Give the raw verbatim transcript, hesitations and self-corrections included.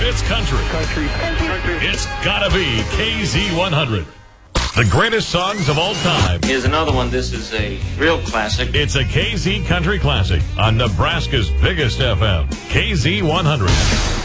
it's country. Country. Country. It's gotta be K Z one hundred. The greatest songs of all time. Here's another one. This is a real classic. It's a K Z Country Classic on Nebraska's biggest F M, K Z one hundred.